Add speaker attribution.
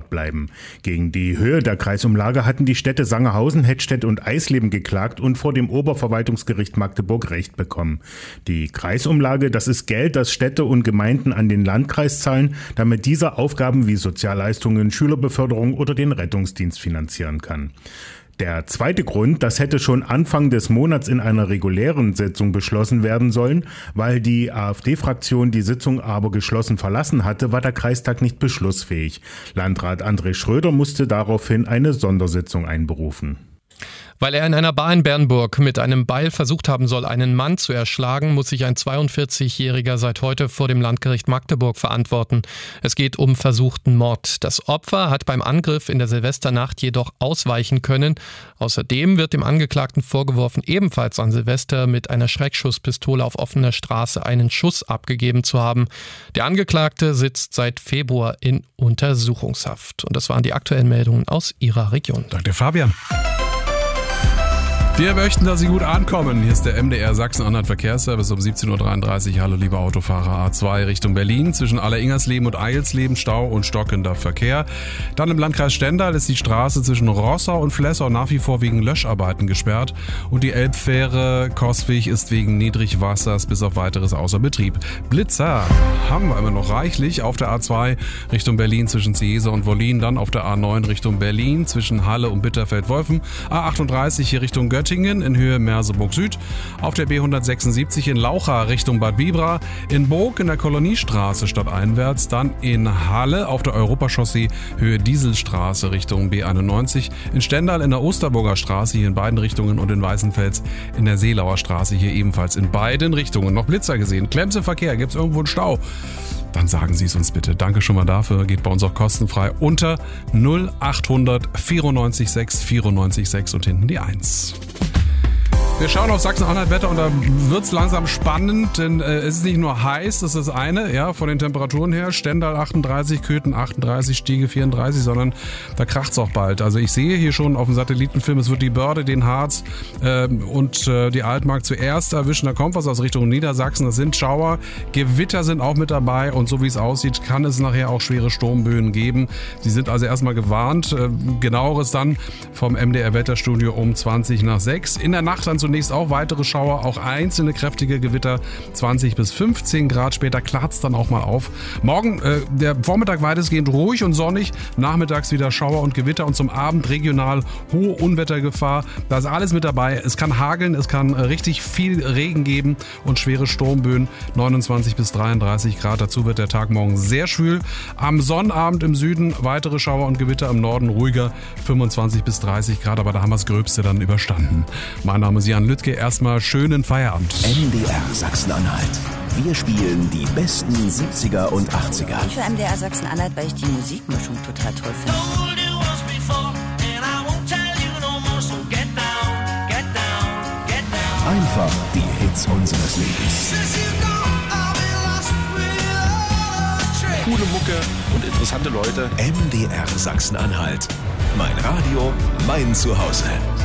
Speaker 1: unverändert bleiben. Gegen die Höhe der Kreisumlage hatten die Städte Sangerhausen, Hettstedt und Eisleben geklagt und vor dem Oberverwaltungsgericht Magdeburg Recht bekommen. Die Kreisumlage, das ist Geld, das Städte und Gemeinden an den Landkreis zahlen, damit dieser Aufgaben wie Sozialleistungen, Schülerbeförderung oder den Rettungsdienst finanzieren kann. Der zweite Grund, das hätte schon Anfang des Monats in einer regulären Sitzung beschlossen werden sollen, weil die AfD-Fraktion die Sitzung aber geschlossen verlassen hatte, war der Kreistag nicht beschlussfähig. Landrat André Schröder musste daraufhin eine Sondersitzung einberufen.
Speaker 2: Weil er in einer Bar in Bernburg mit einem Beil versucht haben soll, einen Mann zu erschlagen, muss sich ein 42-Jähriger seit heute vor dem Landgericht Magdeburg verantworten. Es geht um versuchten Mord. Das Opfer hat beim Angriff in der Silvesternacht jedoch ausweichen können. Außerdem wird dem Angeklagten vorgeworfen, ebenfalls an Silvester mit einer Schreckschusspistole auf offener Straße einen Schuss abgegeben zu haben. Der Angeklagte sitzt seit Februar in Untersuchungshaft. Und das waren die aktuellen Meldungen aus Ihrer Region.
Speaker 3: Danke, Fabian. Wir möchten, dass Sie gut ankommen. Hier ist der MDR Sachsen-Anhalt Verkehrsservice um 17.33 Uhr. Hallo liebe Autofahrer, A2 Richtung Berlin. Zwischen Alleringersleben und Eilsleben Stau und stockender Verkehr. Dann im Landkreis Stendal ist die Straße zwischen Rossau und Flessau nach wie vor wegen Löscharbeiten gesperrt. Und die Elbfähre Coswig ist wegen Niedrigwassers bis auf weiteres außer Betrieb. Blitzer haben wir immer noch reichlich auf der A2 Richtung Berlin zwischen Ciesa und Wollin. Dann auf der A9 Richtung Berlin zwischen Halle und Bitterfeld-Wolfen. A38 hier Richtung Göttingen in Höhe Merseburg Süd, auf der B176 in Laucha Richtung Bad Bibra, in Burg in der Koloniestraße stadteinwärts, dann in Halle auf der Europachaussee Höhe Dieselstraße Richtung B91, in Stendal in der Osterburger Straße hier in beiden Richtungen und in Weißenfels in der Seelauer Straße hier ebenfalls in beiden Richtungen. Noch Blitzer gesehen, Klemms im Verkehr, gibt es irgendwo einen Stau? Dann sagen Sie es uns bitte. Danke schon mal dafür. Geht bei uns auch kostenfrei unter 0800 94 6 94 6 und hinten die 1. Wir schauen auf Sachsen-Anhalt-Wetter und da wird's langsam spannend, denn es ist nicht nur heiß, das ist das eine, ja, von den Temperaturen her, Stendal 38, Köthen 38, Stiege 34, sondern da kracht's auch bald. Also ich sehe hier schon auf dem Satellitenfilm, es wird die Börde, den Harz und die Altmark zuerst erwischen. Da kommt was aus Richtung Niedersachsen, das sind Schauer, Gewitter sind auch mit dabei und so wie es aussieht, kann es nachher auch schwere Sturmböen geben. Sie sind also erstmal gewarnt, genaueres dann vom MDR-Wetterstudio um 20 nach 6. In der Nacht dann zunächst auch weitere Schauer, auch einzelne kräftige Gewitter, 20 bis 15 Grad. Später klart's dann auch mal auf. Morgen der Vormittag weitestgehend ruhig und sonnig, nachmittags wieder Schauer und Gewitter und zum Abend regional hohe Unwettergefahr. Da ist alles mit dabei. Es kann hageln, es kann richtig viel Regen geben und schwere Sturmböen, 29 bis 33 Grad. Dazu wird der Tag morgen sehr schwül. Am Sonnabend im Süden weitere Schauer und Gewitter, im Norden ruhiger, 25 bis 30 Grad, aber da haben wir das Gröbste dann überstanden. Mein Name ist Jan Lüttke, erstmal schönen Feierabend.
Speaker 4: MDR Sachsen-Anhalt. Wir spielen die besten 70er und 80er.
Speaker 5: Ich für MDR Sachsen-Anhalt, weil ich die Musikmischung total toll finde.
Speaker 4: Einfach die Hits unseres Lebens.
Speaker 6: Coole Mucke und interessante Leute.
Speaker 4: MDR Sachsen-Anhalt. Mein Radio, mein Zuhause.